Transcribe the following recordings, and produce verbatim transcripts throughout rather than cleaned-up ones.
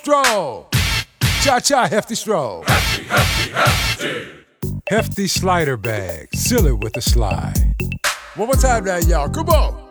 stroll. Cha-cha, hefty stroll. Hefty, hefty, hefty. Hefty slider bag, silly with the slide. One more time now, y'all. Come on.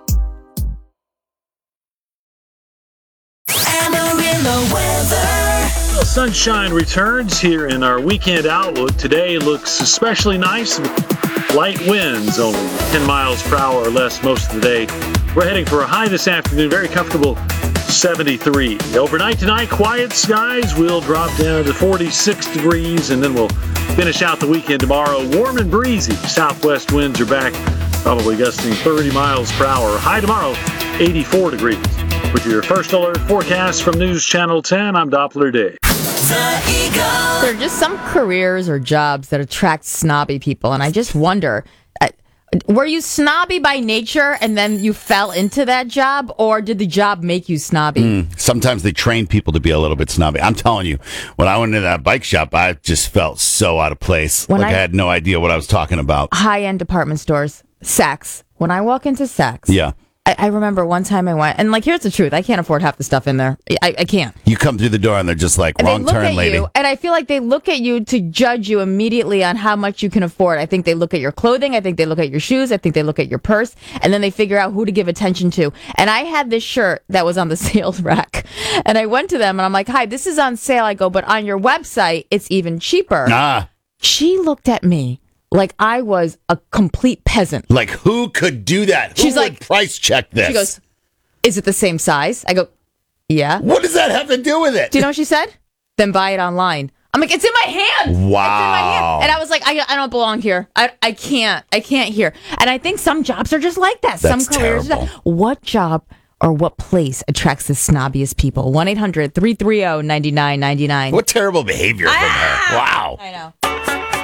Amarillo weather. Well, sunshine returns here in our weekend outlook. Today looks especially nice. Light winds, only ten miles per hour or less most of the day. We're heading for a high this afternoon, very comfortable seventy-three. Overnight tonight, quiet skies. We'll drop down to forty-six degrees, and then we'll finish out the weekend tomorrow. Warm and breezy. Southwest winds are back, probably gusting thirty miles per hour. High tomorrow, eighty-four degrees. With your first alert forecast from News Channel ten, I'm Doppler Dave. The Eagle. There are just some careers or jobs that attract snobby people, and I just wonder, uh, were you snobby by nature and then you fell into that job, or did the job make you snobby? Mm, sometimes they train people to be a little bit snobby. I'm telling you, when I went into that bike shop, I just felt so out of place. When like I, I- I had no idea what I was talking about. High-end department stores, Saks. When I walk into Saks, Yeah. I, I remember one time I went, and like, here's the truth. I can't afford half the stuff in there. I, I can't. You come through the door and they're just like, And wrong they look turn, at lady. you, and I feel like they look at you to judge you immediately on how much you can afford. I think they look at your clothing. I think they look at your shoes. I think they look at your purse, and then they figure out who to give attention to. And I had this shirt that was on the sales rack, and I went to them, and I'm like, hi, this is on sale. I go, but on your website, it's even cheaper. Ah, She looked at me like I was a complete peasant. like who could do that? Who She's would like- price check this? She goes, is it the same size? I go, yeah. What does that have to do with it? Do you know what she said? Then buy it online. I'm like, it's in my hand. It's in my Wow. hand. And I was like, I, I don't belong here. I, I can't. I can't here. And I think some jobs are just like that. That's some careers. terrible. Are that. What job or what place attracts the snobbiest people? one eight hundred three three zero nine nine nine nine. What terrible behavior from her. Wow. I know.